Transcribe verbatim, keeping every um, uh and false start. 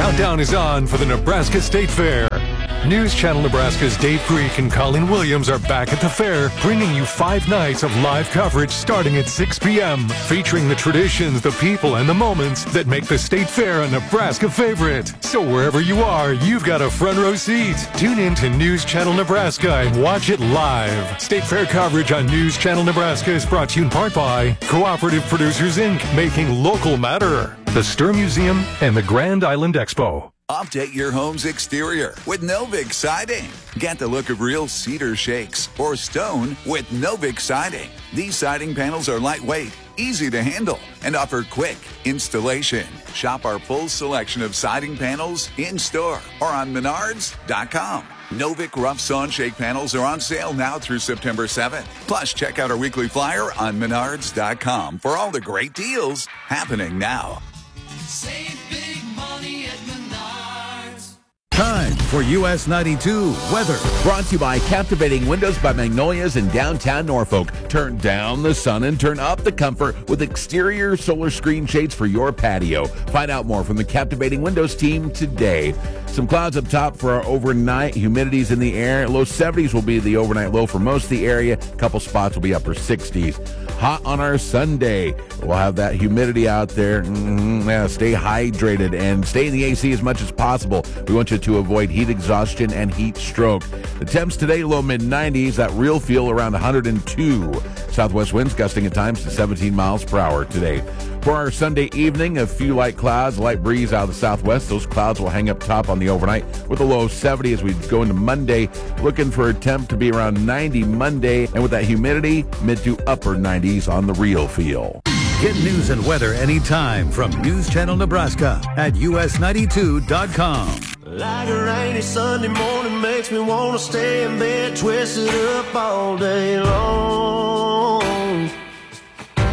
countdown is on for the Nebraska State Fair. News Channel Nebraska's Dave Greek and Colleen Williams are back at the fair, bringing you five nights of live coverage starting at six p.m., featuring the traditions, the people, and the moments that make the State Fair a Nebraska favorite. So wherever you are, you've got a front row seat. Tune in to News Channel Nebraska and watch it live. State Fair coverage on News Channel Nebraska is brought to you in part by Cooperative Producers, Incorporated, making local matter, the Stir Museum, and the Grand Island Expo. Update your home's exterior with Novik Siding. Get the look of real cedar shakes or stone with Novik Siding. These siding panels are lightweight, easy to handle, and offer quick installation. Shop our full selection of siding panels in-store or on menards dot com. Novik Rough Sawn Shake panels are on sale now through September seventh. Plus, check out our weekly flyer on menards dot com for all the great deals happening now. Save big money at Menards. Time for U S ninety-two weather. Brought to you by Captivating Windows by Magnolias in downtown Norfolk. Turn down the sun and turn up the comfort with exterior solar screen shades for your patio. Find out more from the Captivating Windows team today. Some clouds up top for our overnight. Humidity's in the air. Low seventies will be the overnight low for most of the area. A couple spots will be upper sixties. Hot on our Sunday. We'll have that humidity out there. Mm-hmm. Yeah, stay hydrated and stay in the A C as much as possible. We want you to avoid heat exhaustion and heat stroke. The temps today, low mid nineties. That real feel around one hundred two. Southwest winds gusting at times to seventeen miles per hour today. For our Sunday evening, a few light clouds, light breeze out of the southwest. Those clouds will hang up top on the overnight with a low of seventy as we go into Monday. Looking for a temp to be around ninety Monday. And with that humidity, mid to upper nineties on the real feel. Get news and weather anytime from News Channel Nebraska at U S ninety-two dot com. Like a rainy Sunday morning makes me want to stay in bed, twisted up all day